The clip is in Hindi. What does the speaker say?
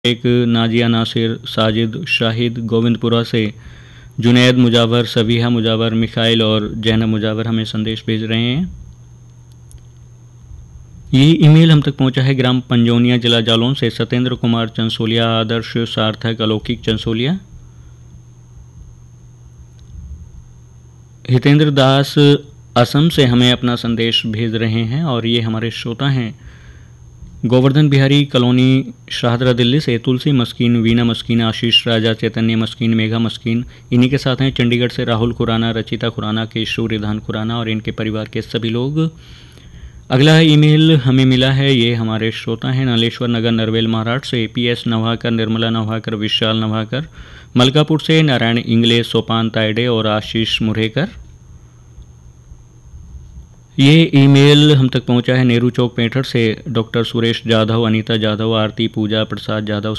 एक नाजिया नासिर, साजिद शाहिद गोविंदपुरा से, जुनैद मुजावर, सबीहा मुजावर, मिखाइल और जैनब मुजावर हमें संदेश भेज रहे हैं। ये ईमेल हम तक पहुंचा है ग्राम पंजौनिया, जिला जालौन से सत्येंद्र कुमार चंसोलिया, आदर्श, सार्थक, अलौकिक चंसोलिया, हितेंद्र दास असम से हमें अपना संदेश भेज रहे हैं। और ये हमारे श्रोता हैं गोवर्धन बिहारी कॉलोनी, शाहदरा, दिल्ली से तुलसी मस्कीन, वीना मस्कीन, आशीष राजा, चैतन्य मस्कीन, मेघा मस्कीन। इन्हीं के साथ हैं चंडीगढ़ से राहुल खुराना, रचिता खुराना, केशव रिधान खुराना और इनके परिवार के सभी लोग। अगला ईमेल हमें मिला है, ये हमारे श्रोता हैं नालेश्वर नगर, नरवेल, महाराष्ट्र से पीएस नवाकर, निर्मला नवाकर, विशाल नवाकर, मलकापुर से नारायण इंगले, सोपान तायडे और आशीष मुरेकर। ये ईमेल हम तक पहुंचा है नेहरू चौक, पैंठर से डॉक्टर सुरेश जाधव, अनीता जाधव, आरती, पूजा प्रसाद जाधव,